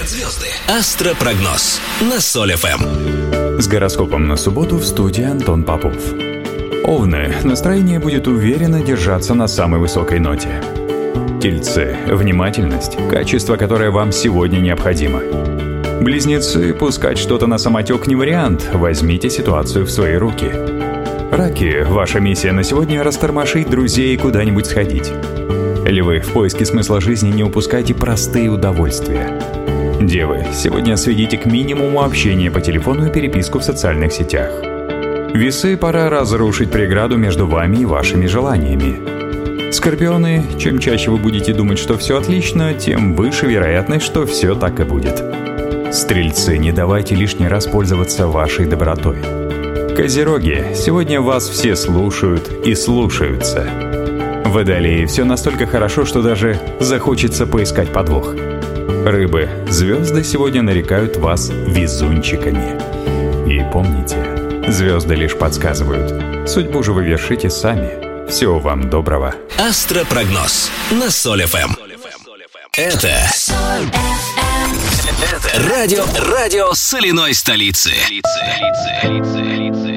говорят звезды. Астропрогноз на Соль ФМ. С гороскопом на субботу в студии Антон Попов. Овны. Настроение будет уверенно держаться на самой высокой ноте. Тельцы. Внимательность. Качество, которое вам сегодня необходимо. Близнецы. Пускать что-то на самотек не вариант. Возьмите ситуацию в свои руки. Раки. Ваша миссия на сегодня — растормошить друзей и куда-нибудь сходить. Львы. В поиске смысла жизни не упускайте простые удовольствия. Девы. Сегодня сведите к минимуму общение по телефону и переписку в социальных сетях. Весы. Пора разрушить преграду между вами и вашими желаниями. Скорпионы. Чем чаще вы будете думать, что все отлично, тем выше вероятность, что все так и будет. Стрельцы. Не давайте лишний раз пользоваться вашей добротой. Козероги. Сегодня вас все слушают и слушаются. Водолеи. Все настолько хорошо, что даже захочется поискать подвох. Рыбы. Звезды сегодня нарекают вас везунчиками. И помните, звезды лишь подсказывают. Судьбу же вы вершите сами. Всего вам доброго. Астропрогноз на Соль ФМ. Это радио соляной столицы.